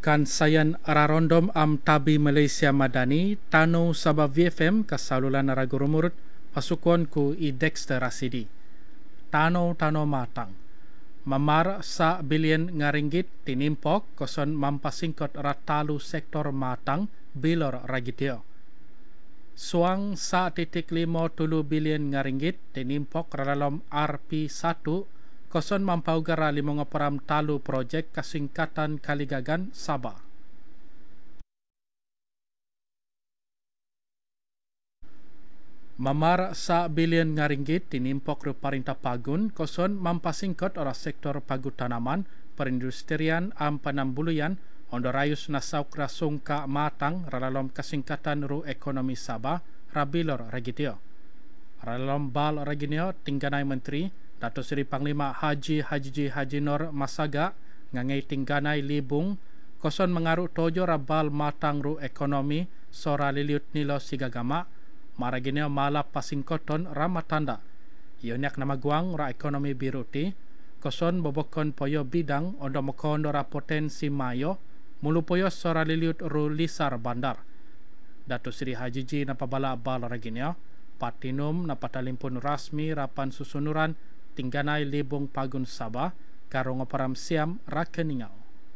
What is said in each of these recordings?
Kan sayan rarondom am tabi Malaysia Madani, tano sabab VFM kasalulan ragu rumurut pasukan ku i Dexter Rasidi. Tano matang. Mamar sa bilion ngaringgit tinimpok koson mampasingkot ratalu sektor matang bilor ragitio. Suang sa titik 5 bilion ngaringgit tinimpok dalam RP1 koson mampaugara 5 talu projek kasingkatan Kaligagan Sabah. Mamar sa bilion ngaringgit tinimpok ru Parintah Pagun koson mampasingkot ora sektor pagu tanaman perindustrian am panambuluyan ondo rayus nasauk rasung ka matang ralalom kasingkatan ru ekonomi Sabah rabilor ragitio. Ralalom bal raginio tingganai menteri Dato' Seri Panglima Haji Nur Masaga ngangai tingganai libung koson mengaru tojo rabal matang ru ekonomi sora liliut nilo sigagama maragineo malap pasingkoton ramatanda ioniak nama guang ra ekonomi biruti koson bobokon poyo bidang ondo mokondo ra potensi mayo mulu poyo sora liliut ru lisar bandar. Dato' Seri Haji napabala bal ragineo patinum napatalimpun rasmi rapan susunuran tingganai libung Pagun Sabah karong param siam rakeningau.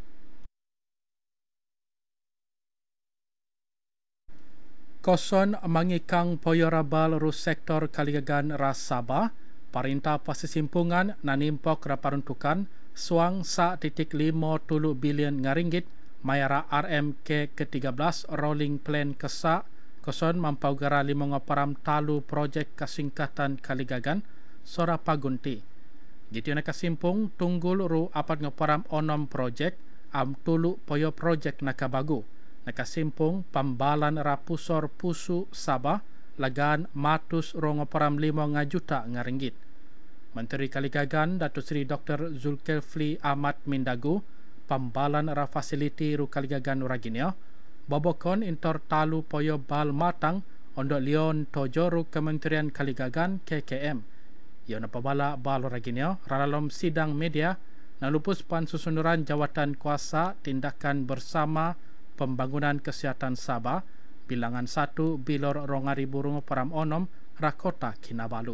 Koson mangikang poyorabal ru sektor Kaligagan ras Sabah, Parintah Pasisimpungan nanimpok raparuntukan suang sa titik 50 bilion ngaringgit mayara RMK ke-13 rolling plan kesa koson mampaugara 5 param talu projek kasingkatan Kaligagan sora pagunti. Gitu nakasimpung tunggul ru apat ngaparam onom projek am tulu poyo projek nakabagu. Nakasimpung pambalan rapusor pusu Sabah lagan matus ro ngaparam 5 juta ngaringgit. Menteri Kaligagan Dato' Seri Dr. Zulkifli Ahmad Mindagu pambalan ra fasiliti ru Kaligagan uraginio bobokon intor talu poyo bal matang ondo lion tojoru Kementerian Kaligagan KKM. Ia napabala bal raginio ralalom sidang media nalupus pansusunuran jawatan kuasa tindakan bersama pembangunan kesihatan Sabah bilangan 1 bilor 2000 param onom Rakota Kinabalu.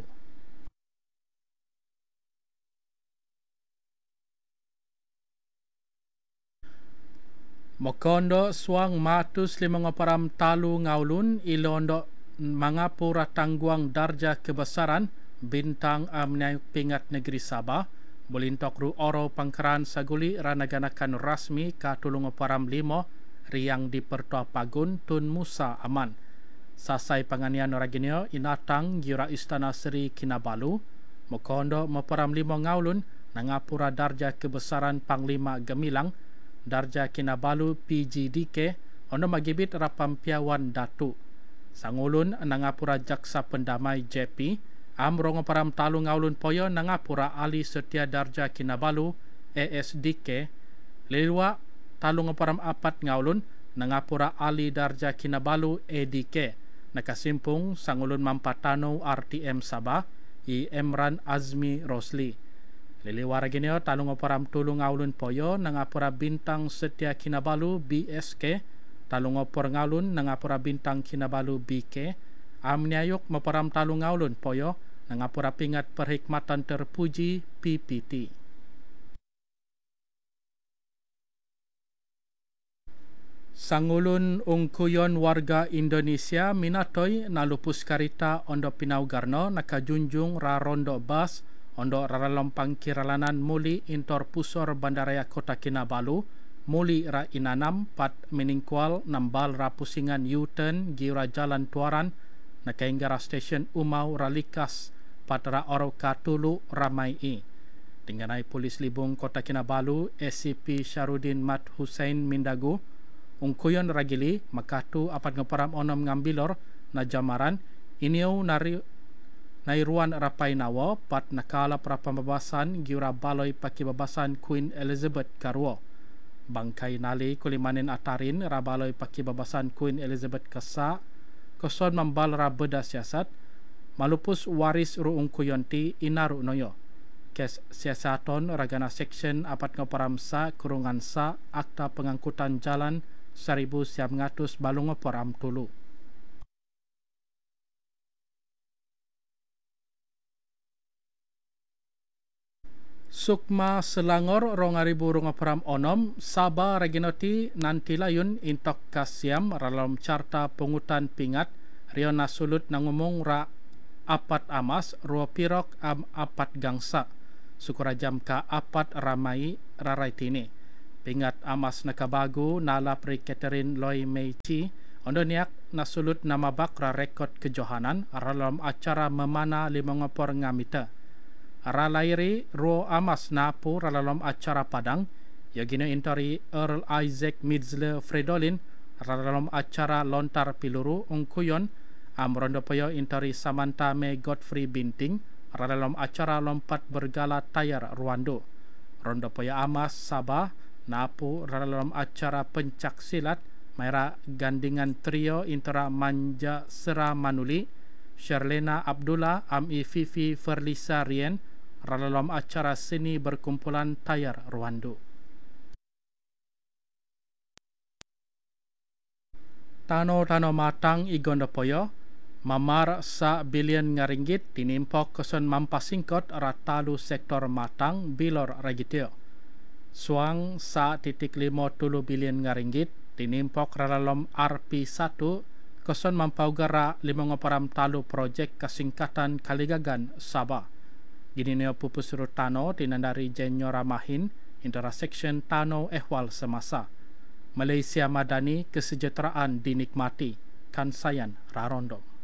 Mokondo suang matus 5 param talu ngaulun ilondo mangapura tangguang darjah kebesaran bintang amnai pingat negeri Sabah bolintok ru oro pangkaran saguli ranaganakan rasmi ka tulung param 5 riang di Pertua Pagun Tun Musa Aman. Sasai panganian raginio inatang giura Istana Seri Kinabalu mokondo maparam 5 ngaulun nangapura darjah kebesaran Panglima Gemilang darjah Kinabalu PGDK ono magibit rapampiawan Datu. Sangulun nangapura jaksa pendamai JP amrong param talu ngaulun poyo nangapura Ali Setia Darjah Kinabalu ASDK lelua talung param apat ngaulun nangapura Ali Darjah Kinabalu ADK nakasimpung sangulun mampatano RTM Sabah i Emran Azmi Rosli leliwa raginio talung param tulung ngaulun poyo nangapura Bintang Setia Kinabalu BSK talung opor ngaulun nangapura Bintang Kinabalu BK amniayuk maparam talung ngaulun poyo nangapura pingat perhikmatan terpuji PPT. Sangulun ungkuyon warga Indonesia minatoy nalupus karita ondo pinaugarno nakajunjung ra rondo bas ondo raralompang kiralanan muli intor pusor bandaraya Kota Kinabalu muli ra inanam pat meningkwal nambal ra pusingan U-turn giura jalan tuaran nakainggara stesen Umau Ralikas patra oro katulu ramai i. Tingganai Polis Libung Kota Kinabalu SCP Syarudin Mat Hussein Mindagu ungkuyon ragili makatu apat ngaparam onom ngambilor na jamaran iniu nairuan rapai nawo pat nakalap rapambabasan giura baloi pakibabasan Queen Elizabeth Karwo. Bangkai nali kulimanin atarin rabaloi pakibabasan Queen Elizabeth Kesa koson mambal ra beda siasat malupus waris ru ungkuyon ti inaru noyo. kes siasaton ragana seksyen apat ngoparam sa kurungan sa akta pengangkutan jalan 1900 balung ngoparam tulu. Sukma Selangor 2024 onom Sabah Reginoti nanti layun intok kasiam dalam carta pungutan pingat rio nasulut nangumong ra apat amas ruo pirok apat gangsa sukurajam ka apat ramai rarai tini pingat amas nakabagu nala pri Catherine Loy Meichi ondoniak nasulut nama bakra rekod kejohanan dalam acara memana 50 ngamita. Ralairi ro amas napu dalam acara Padang, yagina intari Earl Isaac Midzle Fredolin dalam acara lontar piluru ungkuyon amrondo poyo intari Samantha Me Godfrey Binting dalam acara lompat bergala tayar Rwando. Rondo poyo amas Sabah napu dalam acara pencak silat Maira gandingan trio intara Manja Sera Manuli, Sherlena Abdullah Ami Fifi Ferlisa Rien dalam acara seni berkumpulan tayar Rwando. Tano matang igondopoyo mamar sa bilion nga ringgit tinimpok keson mampasingkot ratalu sektor matang bilor ragitio. Suang sa 1.5 bilion nga ringgit tinimpok dalam RP1 keson mampaugara 5 talu projek kesingkatan Kaligagan Sabah. Gini neo pupusuru Tano tinandari Jenyora Mahin intersection Tano ehwal semasa. Malaysia Madani kesejahteraan dinikmati. Kansayan Rarondo.